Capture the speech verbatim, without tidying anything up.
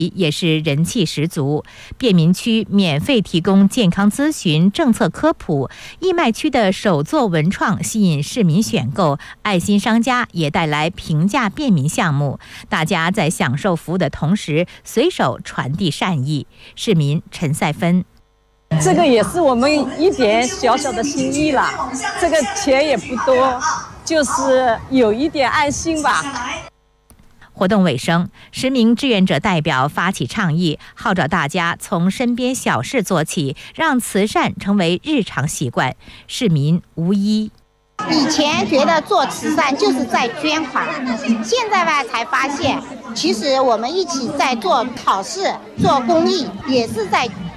也是人气十足，便民区免费提供健康咨询、政策科普，义卖区的手作文创吸引市民选购，爱心商家也带来平价便民项目，大家在享受服务的同时，随手传递善意。市民陈赛芬。 这个也是我们一点小小的心意啦，这个钱也不多，就是有一点爱心吧。 活动尾声，十名志愿者代表发起倡议，号召大家从身边小事做起，让慈善成为日常习惯。市民吴一。 以前觉得做慈善就是在捐款，现在吧才发现，其实我们一起在做好事、做公益，也是在